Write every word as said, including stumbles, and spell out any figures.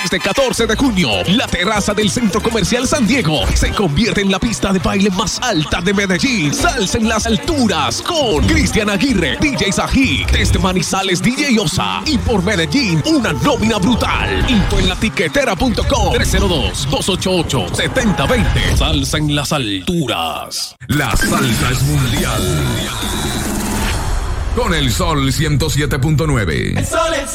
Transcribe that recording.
Este catorce de junio, la terraza del Centro Comercial San Diego se convierte en la pista de baile más alta de Medellín. Salsa en las alturas con Cristian Aguirre, D J Sajik, desde Manizales D J Osa y por Medellín una nómina brutal. Info en la tiquetera punto com tres cero dos, dos ocho ocho, siete cero dos cero. Salsa en las alturas. La salsa es mundial. Con el Sol ciento siete punto nueve. El sol, el sol.